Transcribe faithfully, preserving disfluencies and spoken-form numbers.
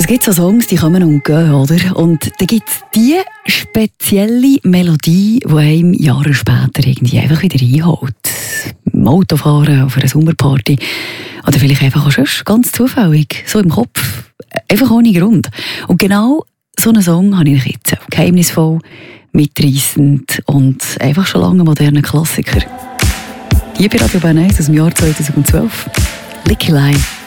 Es gibt so Songs, die kommen und gehen, oder? Und da gibt es die spezielle Melodie, die einem Jahre später irgendwie einfach wieder einholt. Im Autofahren, auf einer Sommerparty oder vielleicht einfach auch schon ganz zufällig, so im Kopf, einfach ohne Grund. Und genau so einen Song habe ich jetzt. Geheimnisvoll, mitreissend und einfach schon lange moderner Klassiker. Hier bei Radio Bern eins aus dem Jahr zweitausendzwölf. Licky Lie.